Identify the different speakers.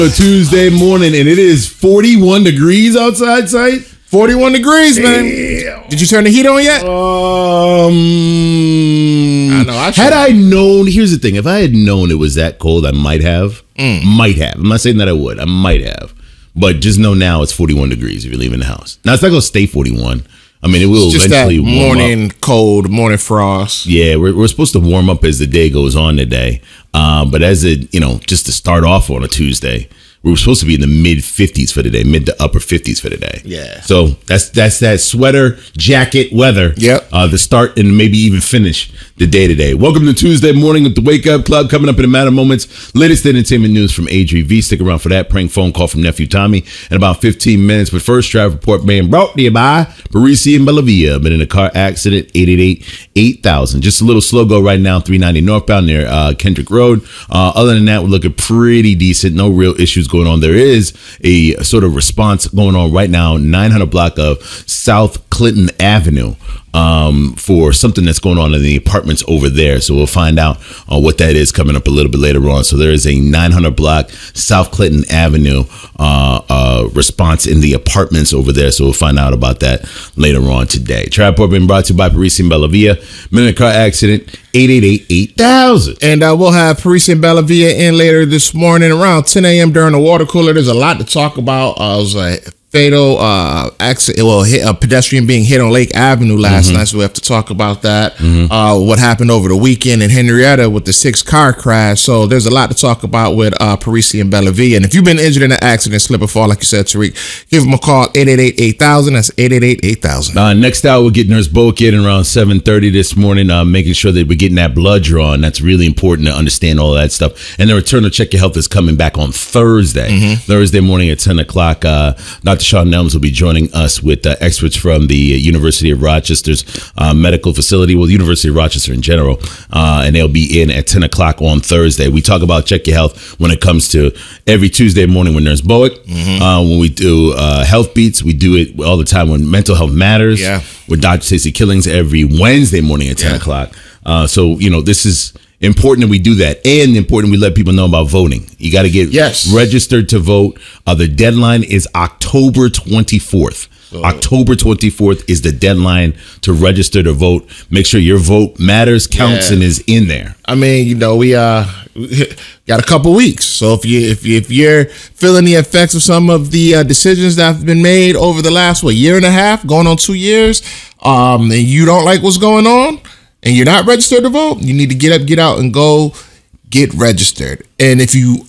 Speaker 1: Tuesday morning, and it is 41 degrees outside, sight.
Speaker 2: 41 degrees, man.
Speaker 1: Damn.
Speaker 2: Did you turn the heat on yet?
Speaker 1: I know. Had I known, here's the thing: if I had known it was that cold, I might have. Might have. I'm not saying that I would. I might have, but just know now it's 41 degrees if you're leaving the house. Now it's not gonna stay 41. I mean, it will
Speaker 2: just
Speaker 1: eventually
Speaker 2: that
Speaker 1: warm
Speaker 2: morning
Speaker 1: up.
Speaker 2: cold, morning frost.
Speaker 1: Yeah, we're supposed to warm up as the day goes on today. But as it, just to start off on a Tuesday, we were supposed to be in the mid 50s for today, mid to upper 50s for today.
Speaker 2: Yeah.
Speaker 1: So that's that sweater, jacket weather.
Speaker 2: Yep.
Speaker 1: The start and maybe even finish the day today. Welcome to Tuesday morning with the Wake Up Club. Coming up in a matter of moments, latest entertainment news from Adri V. Stick around for that prank phone call from Nephew Tommy in about 15 minutes. But first, drive report being brought to you by Parisi and Bellavia. Been in a car accident, 888-8000. Just a little slow go right now, 390 northbound near Kendrick Road. Other than that, we're looking pretty decent. No real issues going on. There is a sort of response going on right now, 900 block of South Clinton Avenue, for something that's going on in the apartments over there. So we'll find out what that is coming up a little bit later on. So there is a 900 block South Clinton Avenue response in the apartments over there. So we'll find out about that later on today. Tripod being brought to you by Parisi and Bellavia. Minute car accident, 888-8000.
Speaker 2: And we'll have Parisi and Bellavia in later this morning around 10 a.m. during the water cooler. There's a lot to talk about. I was like, fatal accident, a pedestrian being hit on Lake Avenue last night, so we have to talk about that. What happened over the weekend in Henrietta with the 6-car crash. So there's a lot to talk about with Parisi and Bellavia. And if you've been injured in an accident, slip or fall, like you said, Tariq, give them a call, 888-8000. That's 888-8000.
Speaker 1: Next hour, we'll get Nurse Boak in around 7:30 this morning, making sure that we're getting that blood drawn. That's really important to understand all of that stuff. And the return to Check Your Health is coming back on Thursday. Thursday morning at 10 o'clock. Dr. Sean Nelms will be joining us with experts from the University of Rochester's medical facility, well, University of Rochester in general, and they'll be in at 10 o'clock on Thursday. We talk about Check Your Health when it comes to every Tuesday morning with Nurse Boak. When we do Health Beats, we do it all the time when Mental Health Matters with Dr. Stacey Killings every Wednesday morning at 10 o'clock. So, this is important that we do that, and important we let people know about voting. You got to get registered to vote. The deadline is October 24th. October 24th is the deadline to register to vote. Make sure your vote matters, counts, and is in there.
Speaker 2: I mean, we got a couple weeks. So if you're feeling the effects of some of the decisions that have been made over the last year and a half, going on 2 years, and you don't like what's going on, and you're not registered to vote, you need to get up, get out, and go get registered. And if you